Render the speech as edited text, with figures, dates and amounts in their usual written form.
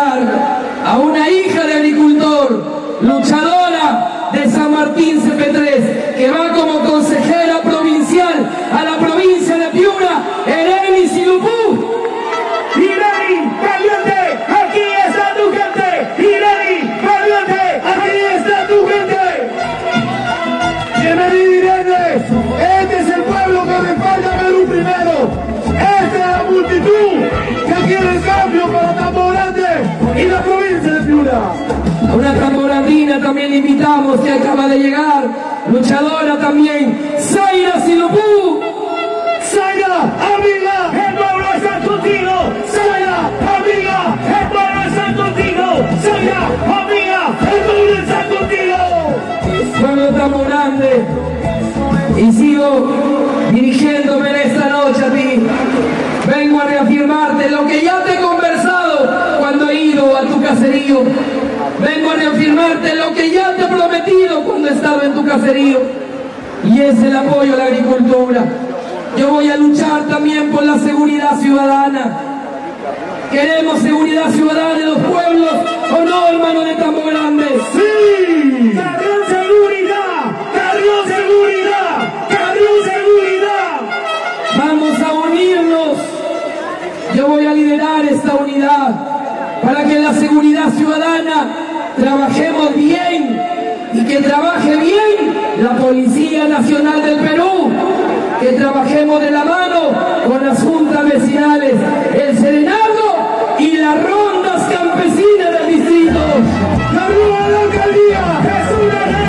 liderar a una hija de agricultor, luchadora de San Martín CP3, que va como consejera provincial a la provincia de Piura, Irene Silupú. Irene, valiente, aquí está tu gente. Irene, valiente, aquí está tu gente. Bienvenido, Irene. Este es el pueblo que respalda a Perú primero. Esta es la multitud que quiere el cambio para Tambo Grande y la provincia de Piura. A una tamborandina también le invitamos, que acaba de llegar, luchadora también, Zaira Silupú. Zaira, amiga, el pueblo está contigo. Zaira, amiga, el pueblo está contigo. Zaira, amiga, el pueblo está contigo. Pueblo Tambo Grande, y sigo dirigiéndome en esta noche a ti. Vengo a reafirmarte lo que ya te he conversado cuando he ido a tu caserío. Vengo a reafirmarte lo que ya te he prometido cuando he estado en tu caserío, y es el apoyo a la agricultura. Yo voy a luchar también por la seguridad ciudadana. ¿Queremos seguridad ciudadana en los pueblos o no, hermano de Tambo Grande? ¡Sí! ¡Carrión seguridad! ¡Carrión seguridad! ¡Carrión seguridad! Vamos a unirnos. Yo voy a liderar esta unidad para que en la seguridad ciudadana trabajemos bien y que trabaje bien la Policía Nacional del Perú, que trabajemos de la mano con las juntas vecinales, el Serenazgo y las rondas campesinas del distrito. ¡La Rúa de la alcaldía!